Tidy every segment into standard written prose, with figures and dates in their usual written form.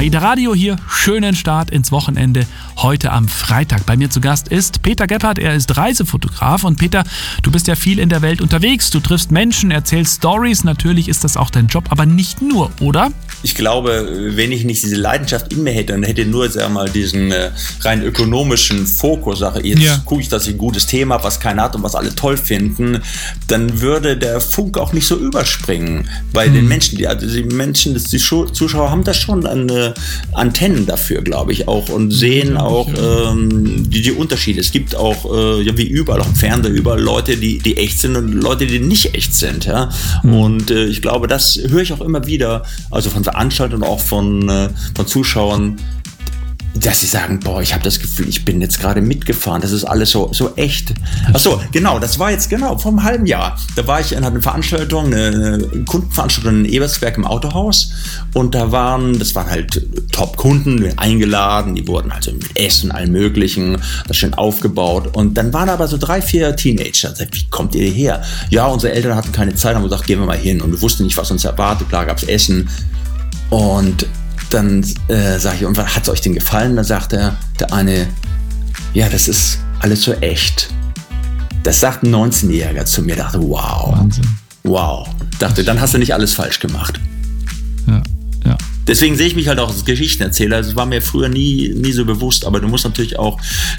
AIDA Radio hier, schönen Start ins Wochenende, heute am Freitag. Bei mir zu Gast ist Peter Gebhardt, er ist Reisefotograf. Und Peter, du bist ja viel in der Welt unterwegs, du triffst Menschen, erzählst Stories, natürlich ist das auch dein Job, aber nicht nur, oder? Ich glaube, wenn ich nicht diese Leidenschaft in mir hätte und hätte nur, sag mal, diesen rein ökonomischen Fokus, sage jetzt gucke ich, dass ich ein gutes Thema habe, was keiner hat und was alle toll finden, dann würde der Funk auch nicht so überspringen. Bei den Menschen, die Zuschauer haben da schon eine Antennen dafür, glaube ich, auch und sehen auch die Unterschiede. Es gibt auch, wie überall, auch im Fernsehen, überall Leute, die echt sind und Leute, die nicht echt sind. Ja? Und ich glaube, das höre ich auch immer wieder, also von Veranstaltungen und auch von Zuschauern, dass sie sagen, boah, ich habe das Gefühl, ich bin jetzt gerade mitgefahren, das ist alles so echt. Achso, genau, das war jetzt vor einem halben Jahr. Da war ich in einer Veranstaltung, eine Kundenveranstaltung in Ebersberg im Autohaus und das waren halt Top-Kunden eingeladen, die wurden also mit Essen, allem möglichen, das schön aufgebaut und dann waren aber so 3, 4 Teenager. Wie kommt ihr her? Ja, unsere Eltern hatten keine Zeit, haben gesagt, gehen wir mal hin und wir wussten nicht, was uns erwartet, klar gab's Essen und dann sage ich, und was hat es euch denn gefallen? Dann sagt der eine, ja, das ist alles so echt. Das sagt ein 19-Jähriger zu mir. Dachte, wow. Wahnsinn. Wow. Dachte, dann hast du nicht alles falsch gemacht. Ja. Deswegen sehe ich mich halt auch als Geschichtenerzähler. Das war mir früher nie so bewusst, aber du musst natürlich auch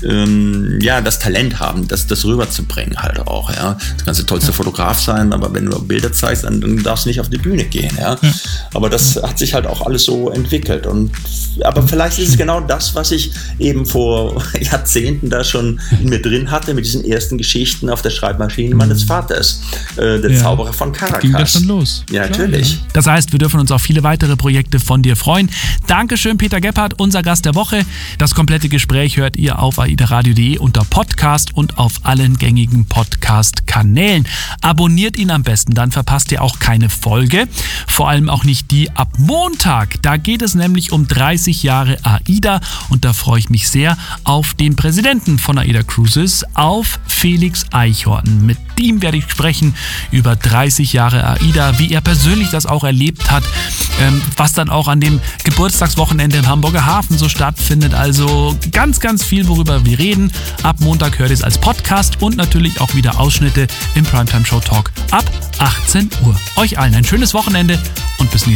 das Talent haben, das rüberzubringen halt auch. Ja. Du kannst der tollste Fotograf sein, aber wenn du Bilder zeigst, dann darfst du nicht auf die Bühne gehen. Ja. Aber das hat sich halt auch alles so entwickelt. Aber vielleicht ist es genau das, was ich eben vor Jahrzehnten da schon in mir drin hatte, mit diesen ersten Geschichten auf der Schreibmaschine meines Vaters, der Zauberer von Caracas. Ging das schon los? Ja, natürlich. Das heißt, wir dürfen uns auf viele weitere Projekte von dir freuen. Dankeschön, Peter Gebhardt, unser Gast der Woche. Das komplette Gespräch hört ihr auf aidaradio.de unter Podcast und auf allen gängigen Podcast-Kanälen. Abonniert ihn am besten, dann verpasst ihr auch keine Folge. Vor allem auch nicht die ab Montag. Da geht es nämlich um 30 Jahre AIDA und da freue ich mich sehr auf den Präsidenten von AIDA Cruises, auf Felix Eichhorn. Mit ihm werde ich sprechen über 30 Jahre AIDA, wie er persönlich das auch erlebt hat, was dann auch an dem Geburtstagswochenende im Hamburger Hafen so stattfindet. Also ganz, ganz viel, worüber wir reden. Ab Montag hört ihr es als Podcast und natürlich auch wieder Ausschnitte im Primetime Show Talk ab 18 Uhr. Euch allen ein schönes Wochenende und bis nächstes Mal.